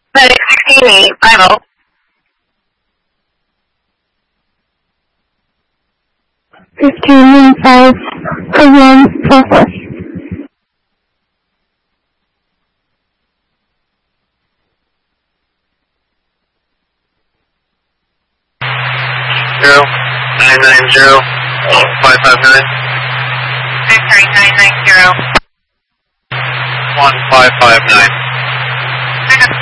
Medic 16-850. 15-5, again, process. Zero 990 559. Victory 990. 1559. Backup